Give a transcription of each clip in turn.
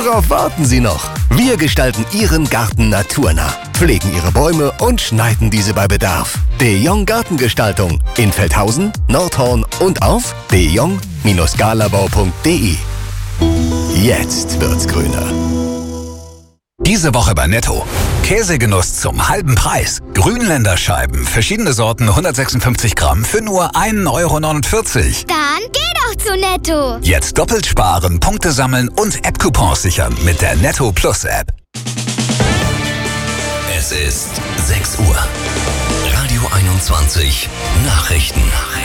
Worauf warten Sie noch? Wir gestalten Ihren Garten naturnah, pflegen Ihre Bäume und schneiden diese bei Bedarf. De Jong Gartengestaltung in Feldhausen, Nordhorn und auf dejong-galabau.de. Jetzt wird's grüner. Diese Woche bei Netto. Käsegenuss zum halben Preis. Grünländerscheiben, verschiedene Sorten, 156 Gramm für nur 1,49 Euro. Dann geh doch zu Netto. Jetzt doppelt sparen, Punkte sammeln und App-Coupons sichern mit der Netto Plus App. Es ist 6 Uhr. Radio 21 Nachrichten.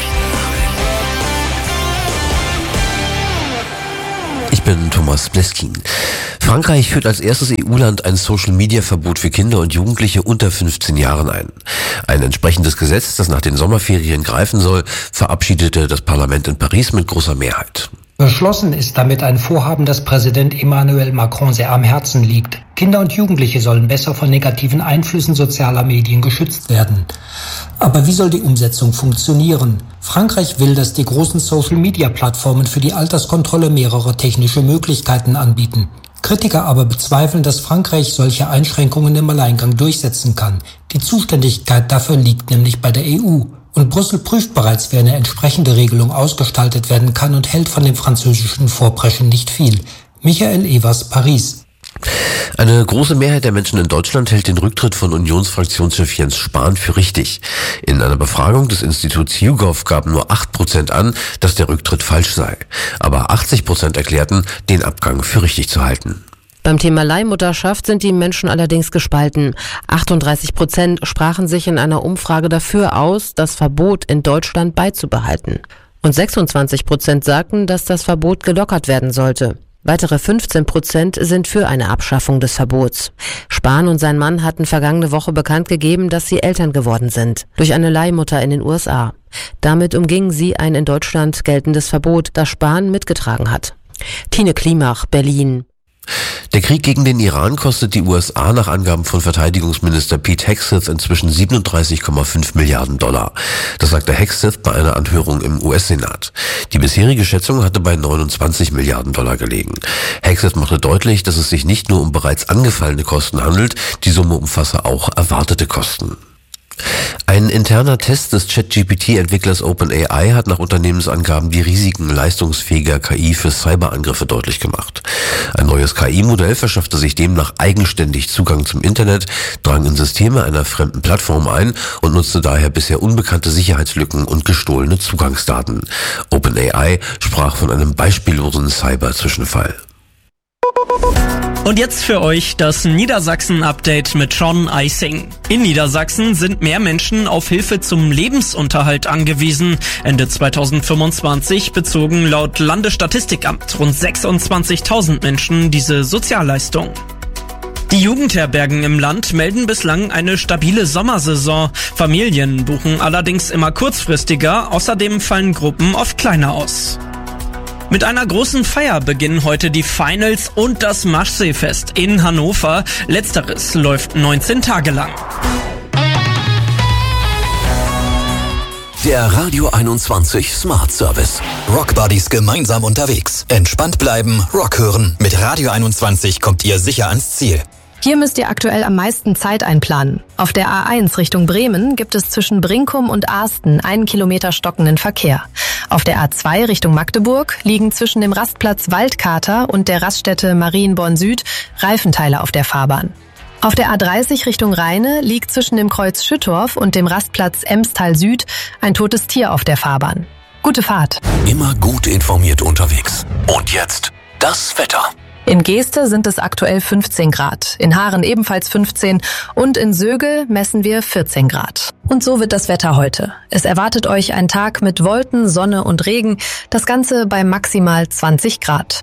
Ich bin Thomas Bleskin. Frankreich führt als erstes EU-Land ein Social-Media-Verbot für Kinder und Jugendliche unter 15 Jahren ein. Ein entsprechendes Gesetz, das nach den Sommerferien greifen soll, verabschiedete das Parlament in Paris mit großer Mehrheit. Beschlossen ist damit ein Vorhaben, das Präsident Emmanuel Macron sehr am Herzen liegt. Kinder und Jugendliche sollen besser von negativen Einflüssen sozialer Medien geschützt werden. Aber wie soll die Umsetzung funktionieren? Frankreich will, dass die großen Social-Media-Plattformen für die Alterskontrolle mehrere technische Möglichkeiten anbieten. Kritiker aber bezweifeln, dass Frankreich solche Einschränkungen im Alleingang durchsetzen kann. Die Zuständigkeit dafür liegt nämlich bei der EU. Und Brüssel prüft bereits, wie eine entsprechende Regelung ausgestaltet werden kann und hält von dem französischen Vorpreschen nicht viel. Michael Evers, Paris. Eine große Mehrheit der Menschen in Deutschland hält den Rücktritt von Unionsfraktionschef Jens Spahn für richtig. In einer Befragung des Instituts YouGov gaben nur 8% an, dass der Rücktritt falsch sei. Aber 80% erklärten, den Abgang für richtig zu halten. Beim Thema Leihmutterschaft sind die Menschen allerdings gespalten. 38% sprachen sich in einer Umfrage dafür aus, das Verbot in Deutschland beizubehalten. Und 26% sagten, dass das Verbot gelockert werden sollte. Weitere 15% sind für eine Abschaffung des Verbots. Spahn und sein Mann hatten vergangene Woche bekannt gegeben, dass sie Eltern geworden sind. Durch eine Leihmutter in den USA. Damit umgingen sie ein in Deutschland geltendes Verbot, das Spahn mitgetragen hat. Tine Klimach, Berlin. Der Krieg gegen den Iran kostet die USA nach Angaben von Verteidigungsminister Pete Hegseth inzwischen 37,5 Milliarden $. Das sagte Hegseth bei einer Anhörung im US-Senat. Die bisherige Schätzung hatte bei 29 Milliarden $ gelegen. Hegseth machte deutlich, dass es sich nicht nur um bereits angefallene Kosten handelt, die Summe umfasse auch erwartete Kosten. Ein interner Test des ChatGPT-Entwicklers OpenAI hat nach Unternehmensangaben die Risiken leistungsfähiger KI für Cyberangriffe deutlich gemacht. Ein neues KI-Modell verschaffte sich demnach eigenständig Zugang zum Internet, drang in Systeme einer fremden Plattform ein und nutzte daher bisher unbekannte Sicherheitslücken und gestohlene Zugangsdaten. OpenAI sprach von einem beispiellosen Cyber-Zwischenfall. Und jetzt für euch das Niedersachsen-Update mit John Eising. In Niedersachsen sind mehr Menschen auf Hilfe zum Lebensunterhalt angewiesen. Ende 2025 bezogen laut Landesstatistikamt rund 26.000 Menschen diese Sozialleistung. Die Jugendherbergen im Land melden bislang eine stabile Sommersaison. Familien buchen allerdings immer kurzfristiger, außerdem fallen Gruppen oft kleiner aus. Mit einer großen Feier beginnen heute die Finals und das Maschseefest in Hannover. Letzteres läuft 19 Tage lang. Der Radio 21 Smart Service. Rock Buddies gemeinsam unterwegs. Entspannt bleiben, Rock hören. Mit Radio 21 kommt ihr sicher ans Ziel. Hier müsst ihr aktuell am meisten Zeit einplanen. Auf der A1 Richtung Bremen gibt es zwischen Brinkum und Asten 1 Kilometer stockenden Verkehr. Auf der A2 Richtung Magdeburg liegen zwischen dem Rastplatz Waldkater und der Raststätte Marienborn Süd Reifenteile auf der Fahrbahn. Auf der A30 Richtung Rheine liegt zwischen dem Kreuz Schüttorf und dem Rastplatz Emstal Süd ein totes Tier auf der Fahrbahn. Gute Fahrt. Immer gut informiert unterwegs. Und jetzt das Wetter. In Geeste sind es aktuell 15 Grad, in Haaren ebenfalls 15 und in Sögel messen wir 14 Grad. Und so wird das Wetter heute. Es erwartet euch ein Tag mit Wolken, Sonne und Regen, das Ganze bei maximal 20 Grad.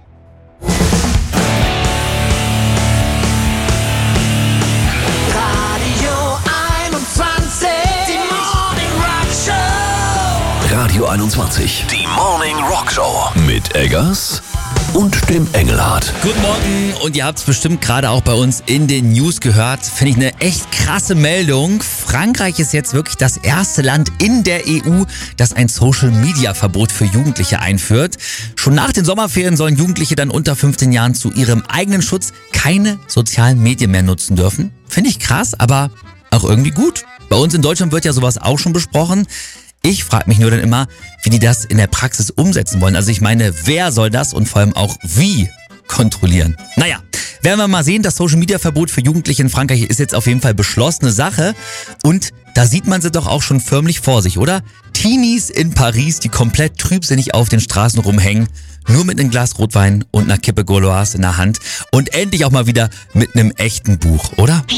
Radio 21, die Morning Rock Show mit Eggers und dem Engelhardt. Guten Morgen und ihr habt es bestimmt gerade auch bei uns in den News gehört. Finde ich eine echt krasse Meldung. Frankreich ist jetzt wirklich das erste Land in der EU, das ein Social-Media-Verbot für Jugendliche einführt. Schon nach den Sommerferien sollen Jugendliche dann unter 15 Jahren zu ihrem eigenen Schutz keine sozialen Medien mehr nutzen dürfen. Finde ich krass, aber auch irgendwie gut. Bei uns in Deutschland wird ja sowas auch schon besprochen. Ich frage mich nur dann immer, wie die das in der Praxis umsetzen wollen. Also ich meine, wer soll das und vor allem auch wie kontrollieren? Naja, werden wir mal sehen. Das Social-Media-Verbot für Jugendliche in Frankreich ist jetzt auf jeden Fall beschlossene Sache. Und da sieht man sie doch auch schon förmlich vor sich, oder? Teenies in Paris, die komplett trübsinnig auf den Straßen rumhängen, nur mit einem Glas Rotwein und einer Kippe Gauloise in der Hand und endlich auch mal wieder mit einem echten Buch, oder?